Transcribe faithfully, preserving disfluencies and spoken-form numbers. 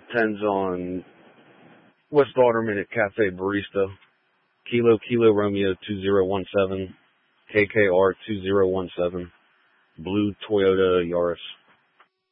Tens on West Alderman at Cafe Barista. Kilo Kilo Romeo two zero one seven. K K R two zero one seven. Blue Toyota Yaris.